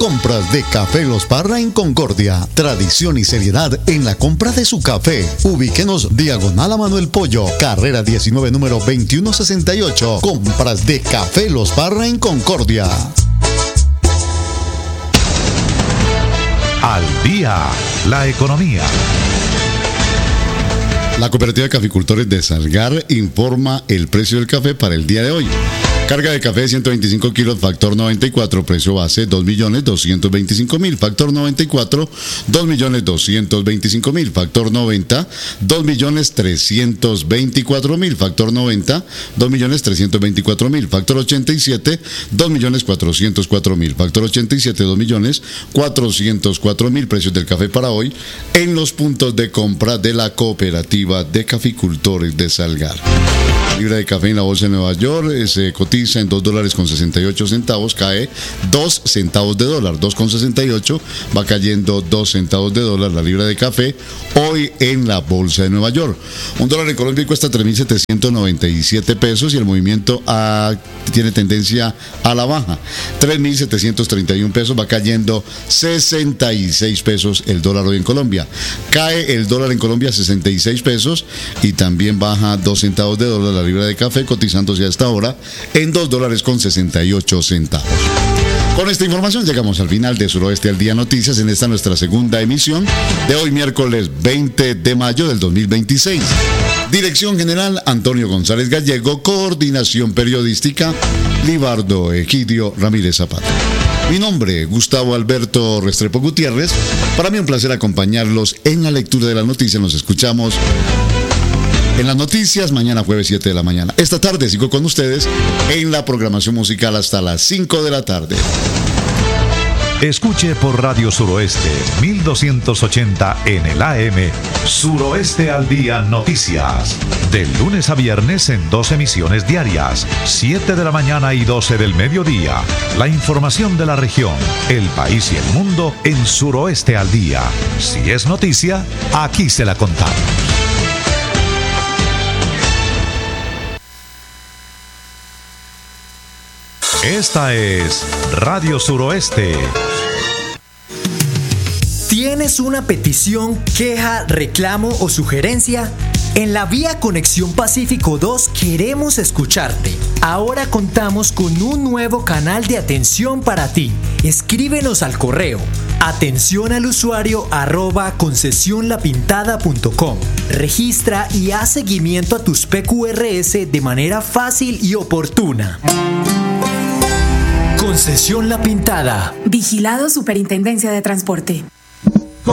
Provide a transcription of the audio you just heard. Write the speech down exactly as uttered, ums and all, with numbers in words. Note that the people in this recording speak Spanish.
Compras de Café Los Parra en Concordia. Tradición y seriedad en la compra de su café. Ubíquenos diagonal a Manuel Pollo, carrera diecinueve, número veintiuno sesenta y ocho. Compras de Café Los Parra en Concordia. Al día, la economía. La Cooperativa de Caficultores de Salgar informa el precio del café para el día de hoy. Carga de café ciento veinticinco kilos, factor noventa y cuatro, precio base dos millones doscientos veinticinco mil, factor noventa y cuatro, dos millones doscientos veinticinco mil, factor noventa, dos millones trescientos veinticuatro mil, factor noventa, dos millones trescientos veinticuatro mil, factor ochenta y siete, dos millones cuatrocientos cuatro mil, factor ochenta y siete, dos millones cuatrocientos cuatro mil. Precios del café para hoy en los puntos de compra de la Cooperativa de Caficultores de Salgar. La libra de café en la bolsa de Nueva York eh, se cotiza en dos dólares con sesenta y ocho centavos, cae dos centavos de dólar, dos con sesenta y ocho, va cayendo dos centavos de dólar la libra de café hoy en la bolsa de Nueva York. Un dólar en Colombia cuesta tres mil setecientos noventa y siete pesos y el movimiento a, tiene tendencia a la baja, tres mil setecientos treinta y uno pesos, va cayendo sesenta y seis pesos el dólar hoy en Colombia. Cae el dólar en Colombia sesenta y seis pesos y también baja dos centavos de dólar la libra de café, cotizándose a esta hora en dos dólares con sesenta y ocho centavos. Con esta información llegamos al final de Suroeste al Día Noticias en esta nuestra segunda emisión de hoy miércoles veinte de mayo del dos mil veintiséis. Dirección General Antonio González Gallego, coordinación periodística Libardo Egidio Ramírez Zapata. Mi nombre, Gustavo Alberto Restrepo Gutiérrez. Para mí un placer acompañarlos en la lectura de las noticias. Nos escuchamos en las noticias mañana jueves siete de la mañana. Esta tarde sigo con ustedes en la programación musical hasta las cinco de la tarde. Escuche por Radio Suroeste mil doscientos ochenta en el A M Suroeste al Día Noticias. De lunes a viernes en dos emisiones diarias, siete de la mañana y doce del mediodía. La información de la región, el país y el mundo en Suroeste al Día. Si es noticia, aquí se la contamos. Esta es Radio Suroeste. ¿Tienes una petición, queja, reclamo o sugerencia? En la Vía Conexión Pacífico dos queremos escucharte. Ahora contamos con un nuevo canal de atención para ti. Escríbenos al correo atención al usuario arroba concesionlapintada punto com. Registra y haz seguimiento a tus P Q R S de manera fácil y oportuna. Concesión La Pintada. Vigilado Superintendencia de Transporte.